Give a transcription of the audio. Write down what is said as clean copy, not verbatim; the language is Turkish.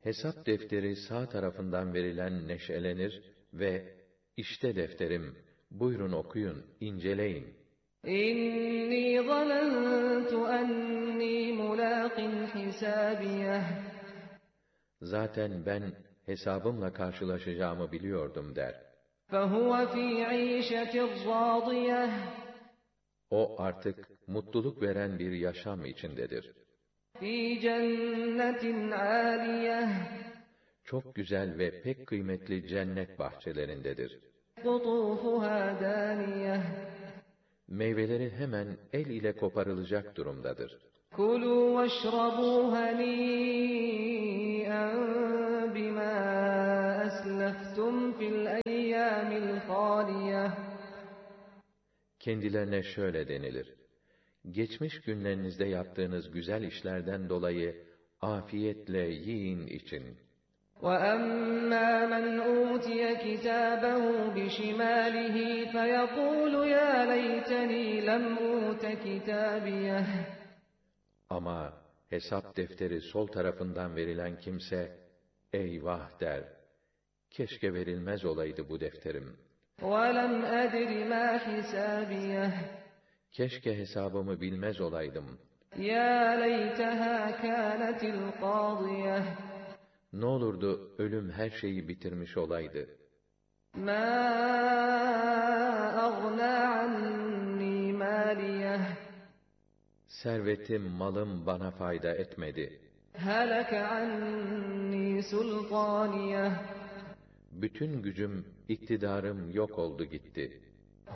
Hesap defteri sağ tarafından verilen neşelenir ve işte defterim, buyurun okuyun, inceleyin. İnni zanentu enni mulaqin hisabiyeh. Zaten ben hesabımla karşılaşacağımı biliyordum der. فَهُوَ فِي عِيشَةٍ رَاضِيَةٍ. O artık mutluluk veren bir yaşam içindedir. فِي جَنَّةٍ عَالِيَةٍ. Çok güzel ve pek kıymetli cennet bahçelerindedir. قُطُوفُهَا دَانِيَةٌ. Meyveleri hemen el ile koparılacak durumdadır. كُلُوا وَاشْرَبُوا هَنِيئًا بِمَا أَسْلَفْتُمْ فِي الْأَيَّامِ الْخَالِيَةِ. Kendilerine şöyle denilir: geçmiş günlerinizde yaptığınız güzel işlerden dolayı afiyetle yiyin için. وَأَمَّا مَنْ أُوتِيَ كِتَابَهُ بِشِمَالِهِ فَيَقُولُ يَا لَيْتَنِي لَمْ أُوتَ كِتَابِيَهْ. Ama hesap defteri sol tarafından verilen kimse, eyvah der, keşke verilmez olaydı bu defterim. وَلَمْ أَدْرِ مَا حِسَابِيَهْ. Keşke hesabımı bilmez olaydım. يَا لَيْتَهَا كَانَتِ الْقَاضِيَةَ. Ne olurdu ölüm her şeyi bitirmiş olaydı. مَا أَغْنَى عَنِّي مَالِيَهْ. Servetim, malım bana fayda etmedi. هَلَكَ عَنِّي سُلْطَانِيَهْ. Bütün gücüm, iktidarım yok oldu gitti.